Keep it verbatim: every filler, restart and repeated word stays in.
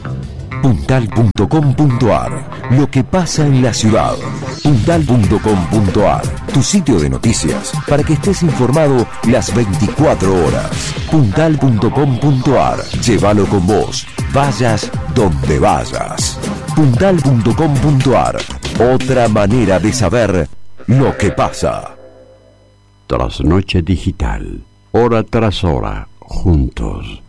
puntal punto com punto ar. Lo que pasa en la ciudad. puntal punto com punto ar. Tu sitio de noticias para que estés informado las veinticuatro horas. puntal punto com punto ar. Llévalo con vos. Vayas donde vayas. puntal punto com punto ar. Otra manera de saber lo que pasa. Trasnoche digital. Hora tras hora. Juntos.